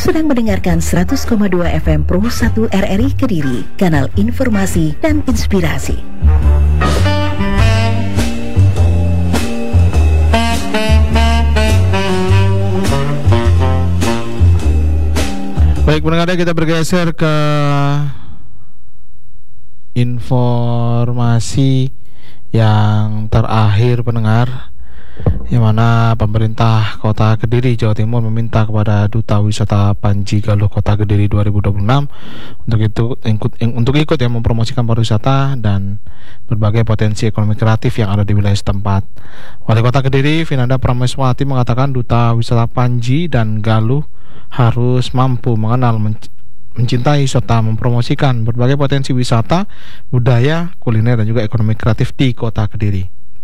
sedang mendengarkan 100,2 FM Pro 1 RRI Kediri, kanal informasi dan inspirasi. Baik, pendengar, kita bergeser ke informasi yang terakhir, pendengar, yang mana pemerintah Kota Kediri, Jawa Timur meminta kepada Duta Wisata Panji Galuh Kota Kediri 2026 untuk ikut yang mempromosikan pariwisata dan berbagai potensi ekonomi kreatif yang ada di wilayah setempat. Wali Kota Kediri, Vinanda Prameswati, mengatakan Duta Wisata Panji dan Galuh harus mampu mengenal, mencintai serta mempromosikan berbagai potensi wisata, budaya, kuliner dan juga ekonomi kreatif di Kota Kediri.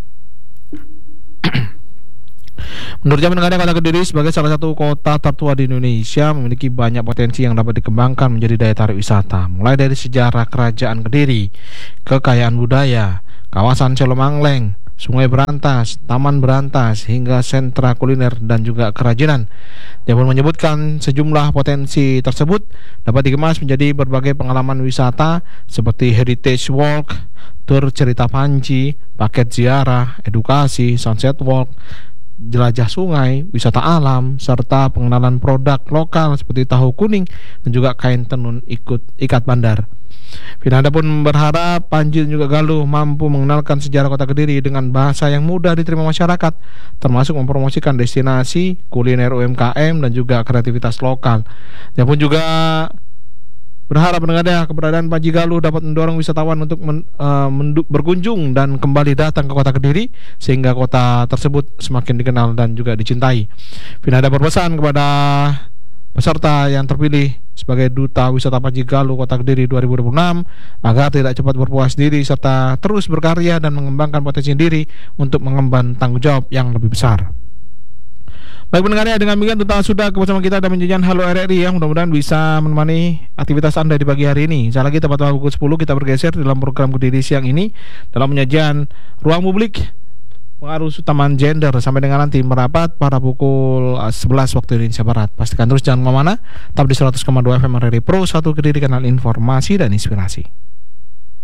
Menurutnya, pendengar, Kota Kediri sebagai salah satu kota tertua di Indonesia memiliki banyak potensi yang dapat dikembangkan menjadi daya tarik wisata, mulai dari sejarah kerajaan Kediri, kekayaan budaya, kawasan Celomangleng, Sungai Berantas, Taman Berantas, hingga sentra kuliner dan juga kerajinan. Dia pun menyebutkan sejumlah potensi tersebut dapat dikemas menjadi berbagai pengalaman wisata seperti heritage walk, tur cerita Panji, paket ziarah, edukasi, sunset walk, jelajah sungai, wisata alam, serta pengenalan produk lokal seperti tahu kuning dan juga kain tenun ikat bandar. Vinanda pun berharap Panji dan juga Galuh mampu mengenalkan sejarah Kota Kediri dengan bahasa yang mudah diterima masyarakat, termasuk mempromosikan destinasi, kuliner UMKM dan juga kreativitas lokal. Dia pun juga berharap mengenai keberadaan Panji Galuh dapat mendorong wisatawan untuk berkunjung dan kembali datang ke Kota Kediri sehingga kota tersebut semakin dikenal dan juga dicintai. Vinanda berpesan kepada peserta yang terpilih sebagai Duta Wisata Panji Galuh Kota Kediri 2026 agar tidak cepat berpuas diri serta terus berkarya dan mengembangkan potensi diri untuk mengemban tanggung jawab yang lebih besar. Baik, pendengar, dengan demikian tuntas sudah bersama kita dan menjanjikan Halo RRI yang mudah-mudahan bisa menemani aktivitas Anda di pagi hari ini. Insya Allah kita pada pukul 10 kita bergeser dalam program Kediri siang ini dalam penyajian Ruang Publik Pengaruh Utama Gender sampai dengan nanti merapat pada pukul 11 waktu Indonesia Barat. Pastikan terus jangan kemana-mana, tetap di 100,2 FM RRI Pro 1 Kediri, kanal informasi dan inspirasi.